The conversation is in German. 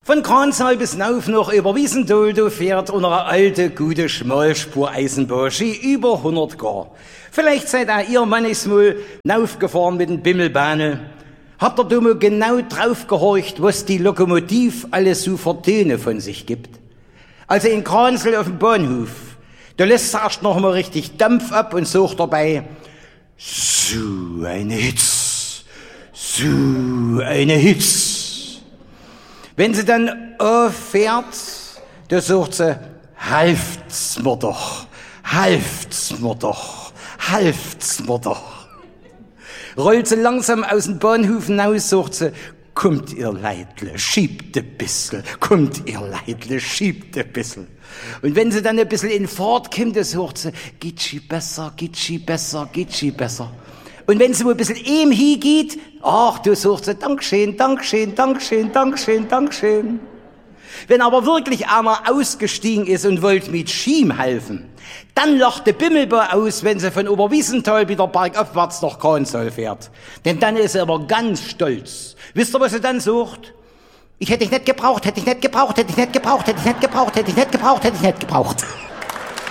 Von Kranzal bis nauf noch über Wiesendoldo fährt unsere alte, gute Schmalspur-Eisenbahn über 100 Gar. Vielleicht seid auch ihr manchmal naufgefahren mit den Bimmelbahnen. Habt ihr da mal genau drauf gehorcht, was die Lokomotiv alles so für Töne von sich gibt? Also in Kranzal auf dem Bahnhof, da lässt sie erst noch mal richtig Dampf ab und sucht dabei, so eine Hitz, so eine Hitz. Wenn sie dann auffährt, da sucht sie, halft's mir doch, halft's mir doch, halft's mir doch. Rollt sie langsam aus dem Bahnhof hinaus, sucht sie, kommt ihr Leidle, schiebt ein bissl, kommt ihr Leidle, schiebt ein bissl. Und wenn sie dann ein bisschen in Fahrt kommt, da sucht sie, geht sie besser, geht sie besser, geht sie besser. Und wenn sie mal ein bisschen ihm hingeht, ach, du suchst sie, Dankeschön, Dankeschön, Dankeschön, Dankeschön, Dankeschön. Wenn aber wirklich einer ausgestiegen ist und wollte mit Schiem helfen, dann lacht der Bimmelbau aus, wenn sie von Oberwiesenthal wieder bergaufwärts nach Kranzal fährt. Denn dann ist er aber ganz stolz. Wisst ihr, was sie dann sucht? Ich hätte dich nicht gebraucht, hätte ich nicht gebraucht, hätte ich nicht gebraucht, hätte ich nicht gebraucht, hätte ich nicht gebraucht, hätte ich nicht gebraucht.